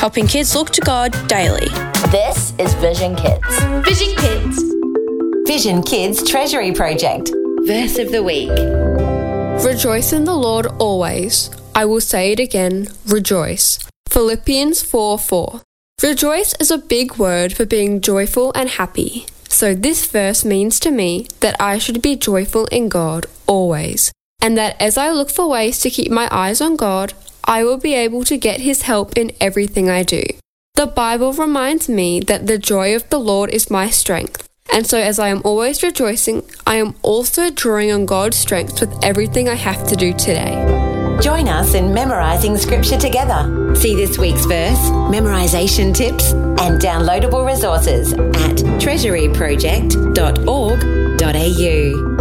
helping kids look to God daily. This is Vision Kids. Vision Kids. Vision Kids Treasury Project. Verse of the week. Rejoice in the Lord always. I will say it again, rejoice. Philippians 4:4. Rejoice is a big word for being joyful and happy. So this verse means to me that I should be joyful in God always, and that as I look for ways to keep my eyes on God, I will be able to get His help in everything I do. The Bible reminds me that the joy of the Lord is my strength, and so as I am always rejoicing, I am also drawing on God's strength with everything I have to do today. Join us in memorising Scripture together. See this week's verse, memorisation tips, and downloadable resources at treasuryproject.org.au.